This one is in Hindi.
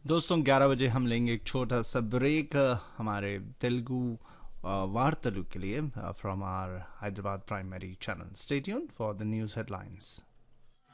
दोस्तों 11 बजे हम लेंगे एक छोटा सा ब्रेक हमारे तेलुगु वार्तालाप के लिए from our Hyderabad primary channel. Stay tuned for the news headlines.